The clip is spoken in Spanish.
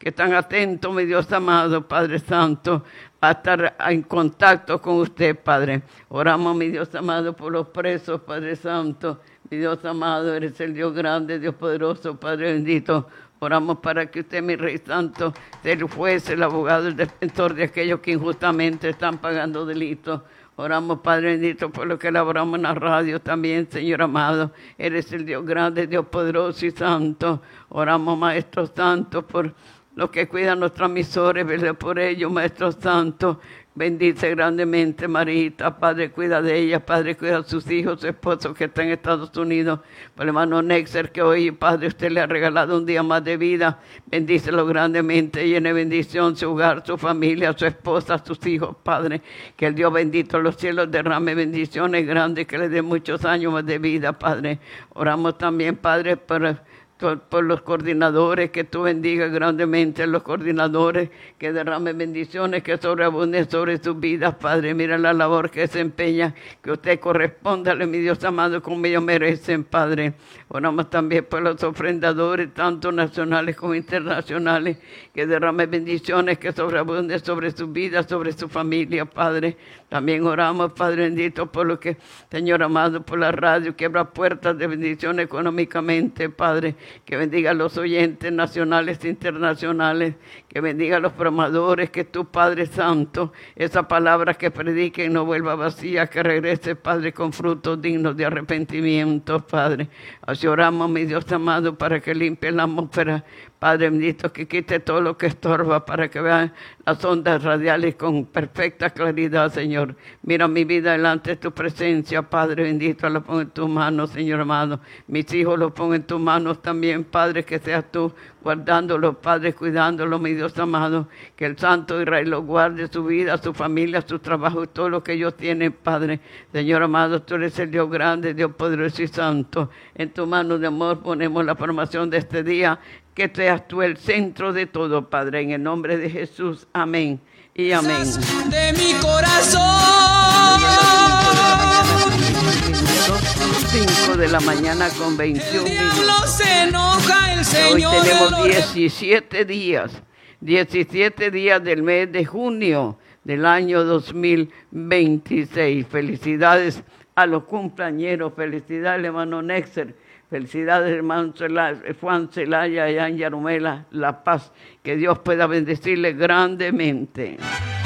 que están atentos, mi Dios amado, Padre Santo, a estar en contacto con usted, Padre. Oramos, mi Dios amado, por los presos, Padre Santo. Mi Dios amado, eres el Dios grande, Dios poderoso, Padre bendito. Oramos para que usted, mi Rey Santo, sea el juez, el abogado, el defensor de aquellos que injustamente están pagando delitos. Oramos, Padre bendito, por lo que elaboramos en la radio también, Señor amado. Eres el Dios grande, Dios poderoso y santo. Oramos, Maestro Santo, por los que cuidan nuestros emisores, vele por ellos, Maestro Santo. Bendice grandemente, Marita, Padre, cuida de ella, Padre, cuida a sus hijos, su esposo que está en Estados Unidos, por el hermano Nexer, que hoy, Padre, usted le ha regalado un día más de vida, bendícelo grandemente, llene bendición su hogar, su familia, su esposa, sus hijos, Padre, que el Dios bendito los cielos derrame bendiciones grandes, que le dé muchos años más de vida, Padre. Oramos también, Padre, por los coordinadores, que tú bendigas grandemente a los coordinadores, que derrame bendiciones, que sobreabunden sobre sus vidas, Padre. Mira la labor que se empeña, que usted correspóndale, mi Dios amado, como ellos merecen, Padre. Oramos también por los ofrendadores, tanto nacionales como internacionales, que derrame bendiciones, que sobreabunden sobre sus vidas, sobre su familia, Padre. También oramos, Padre bendito, por lo que, Señor amado, por la radio, que abra puertas de bendición económicamente, Padre. Que bendiga a los oyentes nacionales e internacionales, que bendiga a los programadores, que tu Padre Santo, esa palabra que predique no vuelva vacía, que regrese, Padre, con frutos dignos de arrepentimiento, Padre. Así oramos, mi Dios amado, para que limpie la atmósfera, Padre bendito, que quite todo lo que estorba, para que vean las ondas radiales con perfecta claridad, Señor. Mira mi vida delante de tu presencia, Padre bendito, la pongo en tus manos, Señor amado. Mis hijos los pongo en tus manos también, Padre, que seas tú guardándolos, Padre, cuidándolos, mi Dios amado. Que el Santo Israel los guarde, su vida, su familia, su trabajo y todo lo que ellos tienen, Padre. Señor amado, tú eres el Dios grande, Dios poderoso y santo. En tu mano de amor ponemos la formación de este día. Que seas tú el centro de todo, Padre, en el nombre de Jesús. Amén y amén. De mi corazón. 5 de la mañana con 21 minutos. Se enoja el Señor. Hoy tenemos 17 días del mes de junio del año 2026. Felicidades a los cumpleañeros, felicidades, hermano Nexer. Felicidades, hermano Juan Celaya y Anja Rumela, La Paz. Que Dios pueda bendecirle grandemente.